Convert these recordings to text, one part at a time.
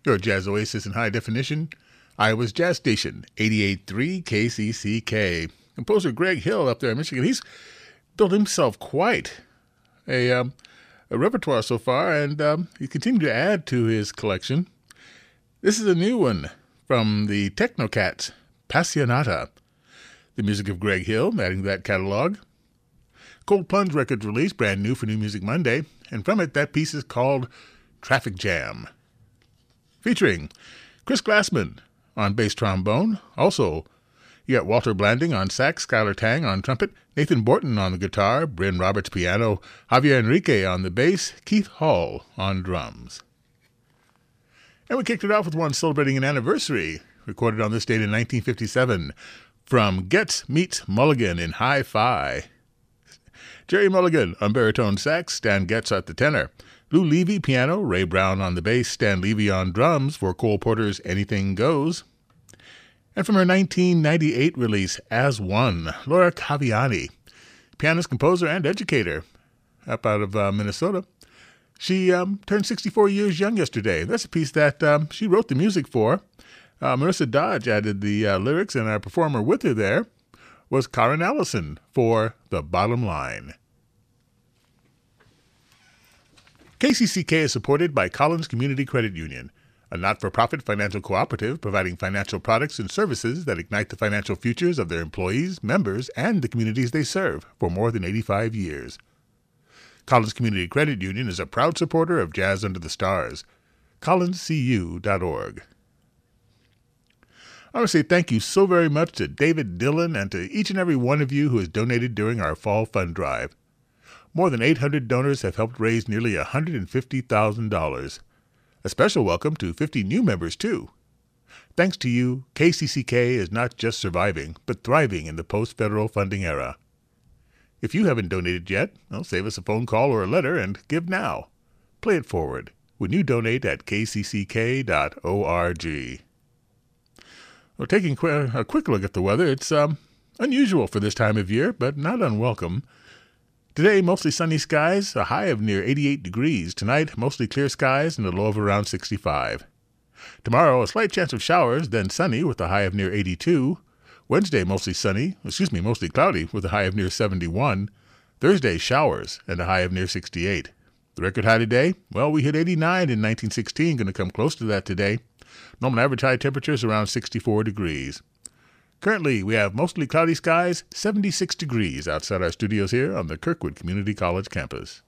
Your Jazz Oasis in high definition, Iowa's Jazz Station, 88.3 KCCK. Composer Greg Hill up there in Michigan, he's built himself quite a repertoire so far, and he's continued to add to his collection. This is a new one from the Technocats, Passionata. The music of Greg Hill, adding to that catalog. Cold Plunge Records released, brand new for New Music Monday, and from it, that piece is called Traffic Jam. Featuring Chris Glassman on bass trombone. Also, you got Walter Blanding on sax, Skylar Tang on trumpet, Nathan Borton on the guitar, Bryn Roberts piano, Javier Enrique on the bass, Keith Hall on drums. And we kicked it off with one celebrating an anniversary, recorded on this date in 1957, from Getz Meets Mulligan in Hi-Fi. Jerry Mulligan on baritone sax, Stan Getz at the tenor, Lou Levy piano, Ray Brown on the bass, Stan Levy on drums for Cole Porter's Anything Goes. And from her 1998 release, As One, Laura Caviani, pianist, composer, and educator, up out of Minnesota. She turned 64 years young yesterday. That's a piece that she wrote the music for. Marissa Dodge added the lyrics, and our performer with her there was Karen Allison for The Bottom Line. KCCK is supported by Collins Community Credit Union, a not-for-profit financial cooperative providing financial products and services that ignite the financial futures of their employees, members, and the communities they serve for more than 85 years. Collins Community Credit Union is a proud supporter of Jazz Under the Stars. collinscu.org. I want to say thank you so very much to David Dillon and to each and every one of you who has donated during our fall fund drive. More than 800 donors have helped raise nearly $150,000. A special welcome to 50 new members, too. Thanks to you, KCCK is not just surviving, but thriving in the post-federal funding era. If you haven't donated yet, well, save us a phone call or a letter and give now. Play it forward when you donate at kcck.org. Well, taking a quick look at the weather, it's unusual for this time of year, but not unwelcome. Today, mostly sunny skies, a high of near 88 degrees. Tonight, mostly clear skies and a low of around 65. Tomorrow, a slight chance of showers, then sunny with a high of near 82. Wednesday, mostly cloudy with a high of near 71. Thursday, showers and a high of near 68. The record high today, well, we hit 89 in 1916, going to come close to that today. Normal average high temperatures around 64 degrees. Currently, we have mostly cloudy skies, 76 degrees outside our studios here on the Kirkwood Community College campus.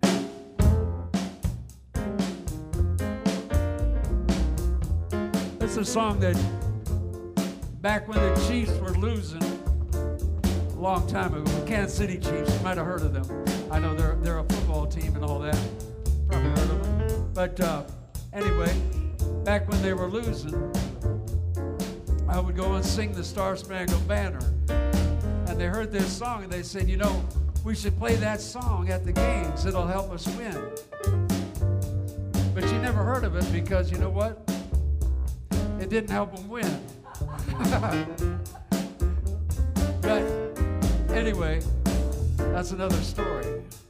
It's a song that back when the Chiefs were losing a long time ago, the Kansas City Chiefs, you might have heard of them. I know they're a football team and all that. Probably heard of them. But anyway, back when they were losing, I would go and sing the Star Spangled Banner. And they heard this song and they said, you know, we should play that song at the games. It'll help us win. But you never heard of it because, you know what? It didn't help them win. But anyway, that's another story.